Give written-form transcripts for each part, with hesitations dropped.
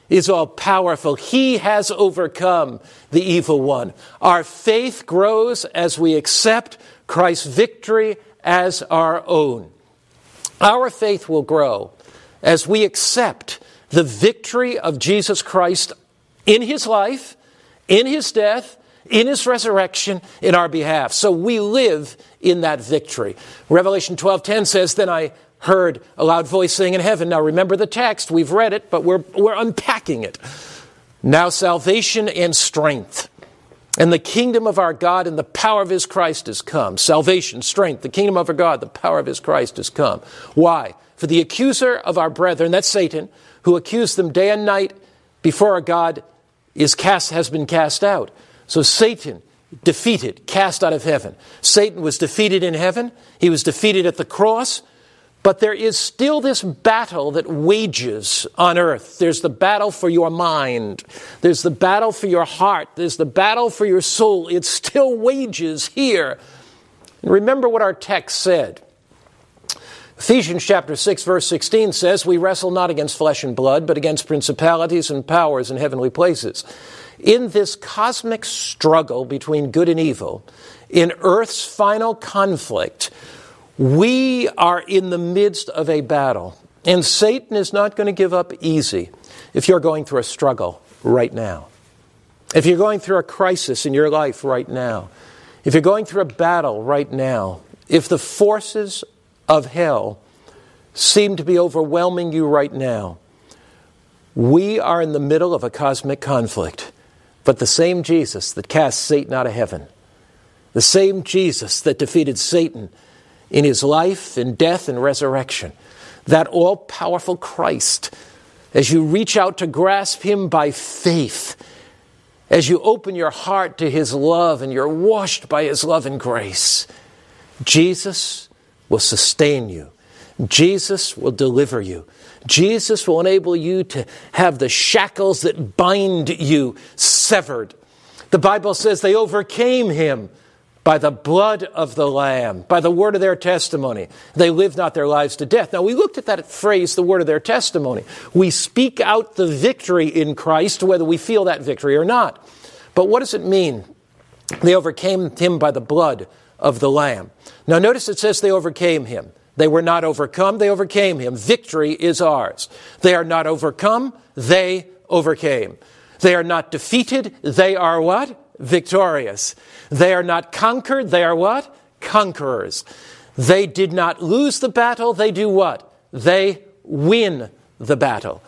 is all-powerful. He has overcome the evil one. Our faith grows as we accept Christ's victory as our own. Our faith will grow as we accept the victory of Jesus Christ in his life, in his death, in his resurrection, in our behalf. So we live in that victory. Revelation 12:10 says, "Then I heard a loud voice saying in heaven." Now remember the text, we've read it, but we're unpacking it. "Now salvation and strength, and the kingdom of our God and the power of his Christ is come." Salvation, strength, the kingdom of our God, the power of his Christ is come. Why? "For the accuser of our brethren," that's Satan, "who accused them day and night before our God has been cast out." So Satan defeated, cast out of heaven. Satan was defeated in heaven. He was defeated at the cross. But there is still this battle that wages on earth. There's the battle for your mind. There's the battle for your heart. There's the battle for your soul. It still wages here. And remember what our text said. Ephesians chapter 6, verse 16 says, "We wrestle not against flesh and blood, but against principalities and powers in heavenly places." In this cosmic struggle between good and evil, in earth's final conflict, we are in the midst of a battle. And Satan is not going to give up easy if you're going through a struggle right now. If you're going through a crisis in your life right now. If you're going through a battle right now. If the forces of hell seem to be overwhelming you right now. We are in the middle of a cosmic conflict. But the same Jesus that cast Satan out of heaven, the same Jesus that defeated Satan in his life, in death, and resurrection, that all-powerful Christ, as you reach out to grasp him by faith, as you open your heart to his love and you're washed by his love and grace, Jesus will sustain you. Jesus will deliver you. Jesus will enable you to have the shackles that bind you severed. The Bible says they overcame him by the blood of the Lamb, by the word of their testimony. They lived not their lives to death. Now, we looked at that phrase, the word of their testimony. We speak out the victory in Christ, whether we feel that victory or not. But what does it mean? They overcame him by the blood of the Lamb. Now, notice it says they overcame him. They were not overcome, they overcame him. Victory is ours. They are not overcome, they overcame. They are not defeated, they are what? Victorious. They are not conquered, they are what? Conquerors. They did not lose the battle, they do what? They win the battle.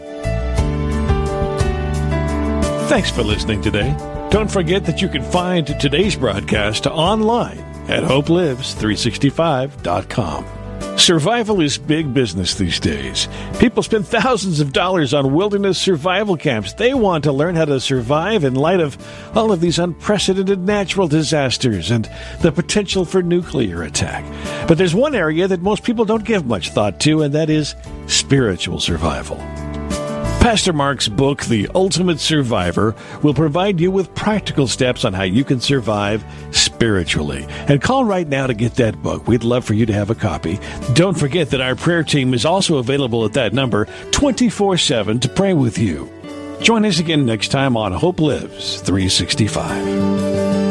Thanks for listening today. Don't forget that you can find today's broadcast online at hopelives365.com. Survival is big business these days. People spend thousands of dollars on wilderness survival camps. They want to learn how to survive in light of all of these unprecedented natural disasters and the potential for nuclear attack. But there's one area that most people don't give much thought to, and that is spiritual survival. Pastor Mark's book, The Ultimate Survivor, will provide you with practical steps on how you can survive spiritually. And call right now to get that book. We'd love for you to have a copy. Don't forget that our prayer team is also available at that number 24/7 to pray with you. Join us again next time on Hope Lives 365.